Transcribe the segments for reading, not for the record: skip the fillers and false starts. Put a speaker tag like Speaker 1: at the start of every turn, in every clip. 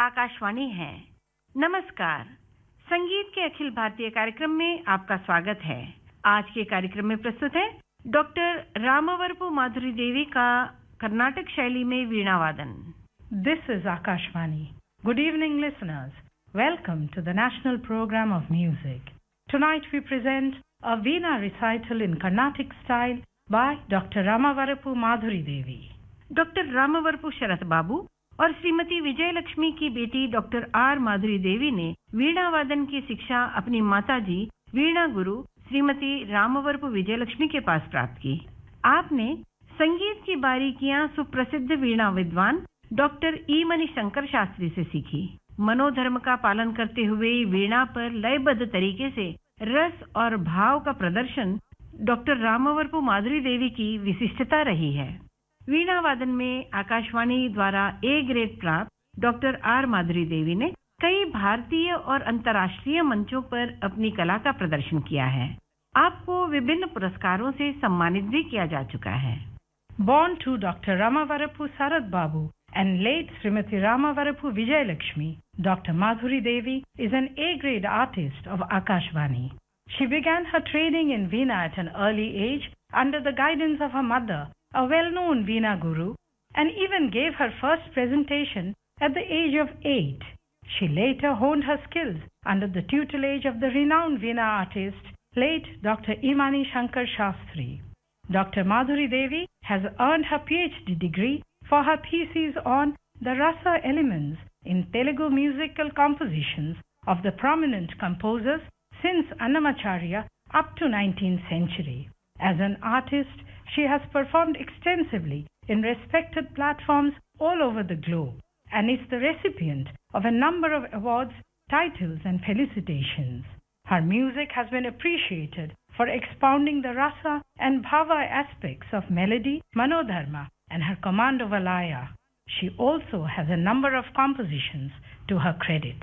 Speaker 1: आकाशवाणी है। नमस्कार, संगीत के अखिल भारतीय कार्यक्रम में आपका स्वागत है। आज के कार्यक्रम में प्रस्तुत है डॉक्टर रामवरपु माधुरी देवी का कर्नाटक शैली में वीणा वादन।
Speaker 2: This is Akashvani. Good evening, listeners. Welcome to the National Program of Music. Tonight we present a Veena recital in Carnatic style by Dr. Ramavarapu Madhuri Devi.
Speaker 1: Doctor रामवरपु शरत बाबू और श्रीमती विजयलक्ष्मी की बेटी डॉक्टर आर माधुरी देवी ने वीणा वादन की शिक्षा अपनी माताजी वीणा गुरु श्रीमती रामवरपु विजयलक्ष्मी के पास प्राप्त की। आपने संगीत की बारीकियां सुप्रसिद्ध वीणा विद्वान डॉक्टर ई मणिशंकर शास्त्री से सीखी। मनोधर्म का पालन करते हुए वीणा पर लयबद्ध तरीके से रस और भाव का प्रदर्शन डॉक्टर रामवरपु माधुरी देवी की विशिष्टता रही है। वीणा वादन में आकाशवाणी द्वारा ए ग्रेड प्राप्त डॉक्टर आर माधुरी देवी ने कई भारतीय और अंतर्राष्ट्रीय मंचों पर अपनी कला का प्रदर्शन किया है। आपको विभिन्न पुरस्कारों से सम्मानित भी किया जा चुका है।
Speaker 2: Born to Dr. Ramavarapu Sarat Babu and late Srimati Ramavarapu Vijayalakshmi, Dr. Madhuri Devi is an A-grade artist of Akashvani. She began her training in Veena at an early age under the guidance of her mother, a well-known Veena guru, and even gave her first presentation at the age of 8. She later honed her skills under the tutelage of the renowned Veena artist, late Dr. Imani Shankar Shastri. Dr. Madhuri Devi has earned her PhD degree for her thesis on the rasa elements in Telugu musical compositions of the prominent composers since Annamacharya up to 19th century. As an artist, she has performed extensively in respected platforms all over the globe and is the recipient of a number of awards, titles and felicitations. Her music has been appreciated for expounding the rasa and bhava aspects of melody, manodharma and her command of alaya. She also has a number of compositions to her credit.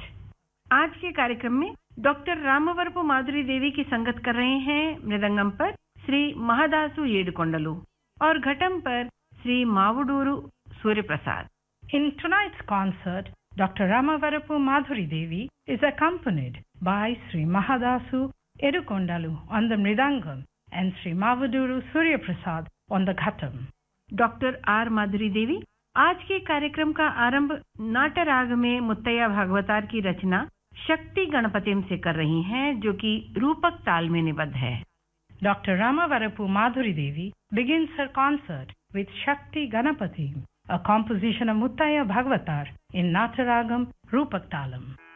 Speaker 1: आज के कार्यक्रम में doctor रामवरपु माधुरी देवी की संगत कर रहे हैं मृदंगम पर श्री महादासु येडुकोंडलु और घटम पर Shri मावुडूरू Surya Prasad.
Speaker 2: In tonight's concert, Dr. Ramavarapu Madhuri Devi is accompanied by Sri Mahadasu Yedukondalu on the mridangam and Sri Mavuduru Surya Prasad on the ghatam.
Speaker 1: Doctor R माधुरी देवी आज के कार्यक्रम का आरंभ नाटराग में मुत्तैया भागवतार की रचना शक्ति गणपतिम से कर रही हैं, जो कि रूपक ताल में निबद्ध है।
Speaker 2: Dr. Ramavarapu Madhuri Devi begins her concert with Shakti Ganapatim, a composition of Muttaya Bhagavatar in Nataragam Rupak Talam.